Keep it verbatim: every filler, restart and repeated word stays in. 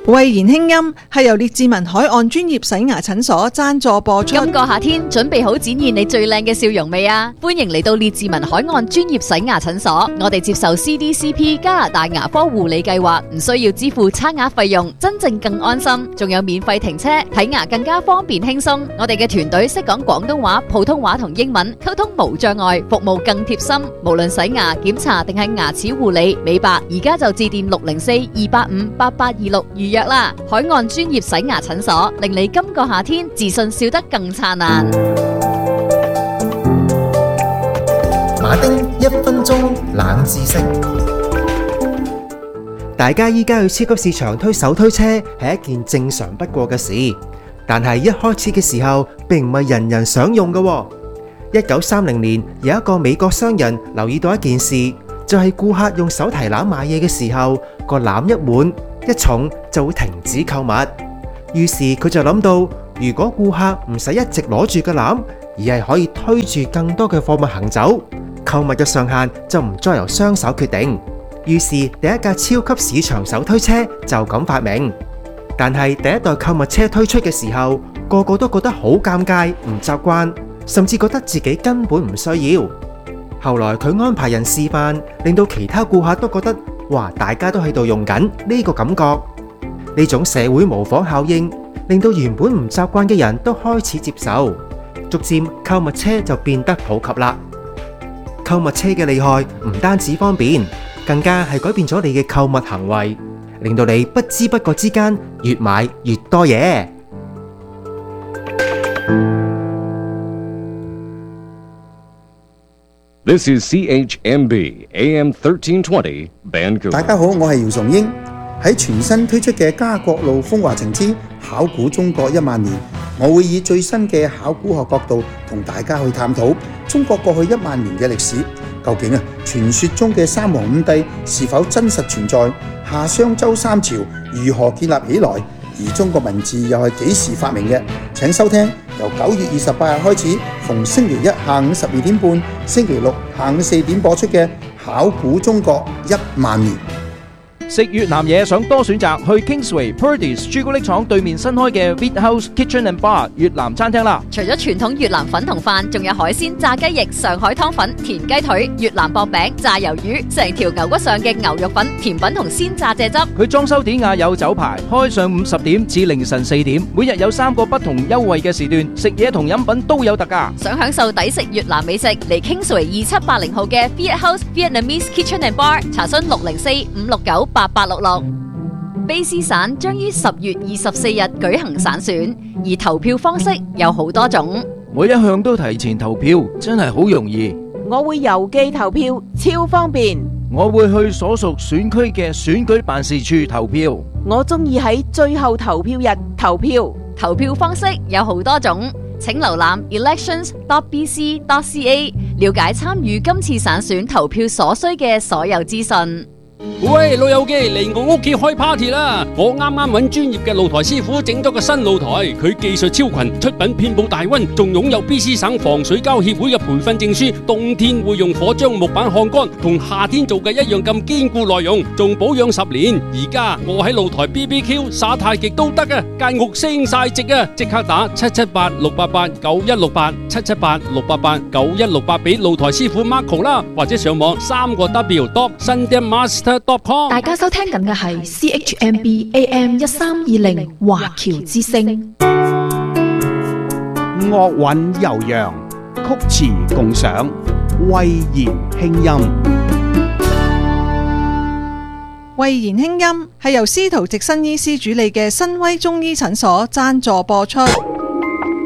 慧言輕音係由列治文海岸專業洗牙診所贊助播出。 今個夏天準備好展現你最靚嘅笑容未啊？歡迎嚟到列治文海岸專業洗牙診所，我哋接受 C D C P 加拿大牙科護理計劃，唔需要支付差額費用，真正更安心，仲有免費停車，睇牙更加方便輕鬆。我哋嘅團隊識講廣東話、普通話同英文，溝通無障礙，服務更貼心。無論洗牙、檢查定係牙齒護理、美白，而家就致電六零四二八五八八二六預約啦！海岸專業洗牙診所，令你今個夏天自信笑得更燦爛。 馬丁一分鐘冷知識。大家依家去超級市場推手推車係一件正常不過嘅事，但係一開始嘅時候並唔係人人想用嘅。一九三零年有一個美國商人留意到一件事，就係顧客用手提籃買嘢嘅時候，個籃一滿一重就會停止購物。於是佢就諗到，如果顧客唔使一直攞住個籃，而係可以推住更多嘅貨物行走，購物嘅上限就唔再由雙手決定。於是第一架超級市場手推車就咁發明。但係第一代購物車推出嘅時候，個個都覺得好尷尬，唔習慣，甚至覺得自己根本唔需要。後來佢安排人示範，令到其他顧客都覺得，哇！大家都喺度用緊呢個感覺，呢種社會模仿效應，令到原本唔習慣嘅人都開始接受，逐漸購物車就變得普及啦。購物車嘅厲害唔單止方便，更加係改變咗你嘅購物行為，令到你不知不覺之間越買越多嘢。 This is C H M B A M thirteen twenty Vancouver。 大家好，我係姚崇英。喺全新推出嘅家國路風華情之考古中國一萬年，我會以最新嘅考古學角度同大家去探討中國過去一萬年嘅歷史。究竟啊，傳說中嘅三皇五帝是否真實存在？夏商周三朝如何建立起來？而中國文字又係幾時發明嘅？請收聽由九月二十八日開始，逢星期一下午十二點半、星期六下午四點播出嘅《考古中國一萬年》。 食越南嘢想多選擇，去 Kingsway Purdy's 朱古力廠對面新開嘅 Wheat House Kitchen and Bar 越南餐廳啦。 除咗傳統越南粉同飯，仲有海鮮、炸雞翼、上海湯粉、田雞腿、越南薄餅、炸魷魚，成條牛骨上嘅牛肉粉、甜品同鮮榨蔗汁。 佢裝修典雅有酒牌，開上午十點至凌晨四點，每日有三個不同優惠嘅時段，食嘢同飲品都有特價。 想享受抵食越南美食，嚟 Kingsway 二七八零號嘅 Wheat House Vietnamese Kitchen and Bar 查詢六零四五六九八八六六。卑詩省將於十月二十四日舉行省選，而投票方式有好多種。 我一向都提前投票，真係好容易。 我會郵寄投票，超方便。 我會去所屬選區嘅選舉辦事處投票。 我中意喺最後投票日投票。 投票方式有好多種，請瀏覽 elections dot b c dot c a 了解參與今次省選投票所需嘅所有資訊。 喂，老友記嚟我屋企開 party 啦！我啱啱揾專業嘅露台師傅整咗個新露台，佢技術超群，出品遍佈大溫，仲擁有 B C 省防水膠協會嘅培訓證書。冬天會用火將木板烘乾，同夏天做嘅一樣咁堅固耐用，仲保養十年。而家我喺露台 B B Q 耍太極都得啊！間屋升晒值啊！即刻打七七八六八八九一六八七七八六八八九一六八俾露台師傅 Marco 啦，或者上網三個 W dot sundaemaster。 大家收聽緊嘅係 C H M B A M 一三二零華僑之聲， 樂韻悠揚，曲詞共賞，慧言輕音。 慧言輕音係由司徒直新醫師主理嘅新威中醫診所贊助播出。